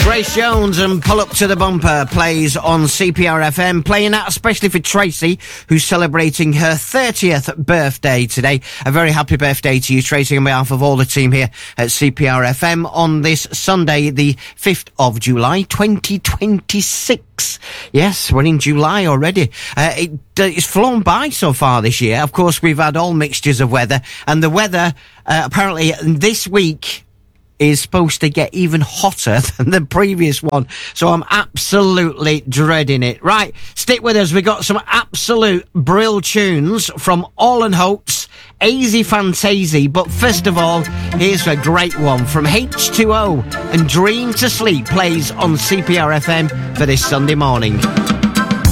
Grace Jones and Pull Up to the Bumper plays on CPR FM, playing that especially for Tracy, who's celebrating her 30th birthday today. A very happy birthday to you, Tracy, on behalf of all the team here at CPR FM on this Sunday, the 5th of July, 2026. Yes, we're in July already. It's flown by so far this year. Of course, we've had all mixtures of weather, and the weather, apparently this week, is supposed to get even hotter than the previous one. So I'm absolutely dreading it. Right, stick with us. We got some absolute brill tunes from All and Holtz, Easy Fantasy. But first of all, here's a great one from H2O, and Dream to Sleep plays on CPR FM for this Sunday morning.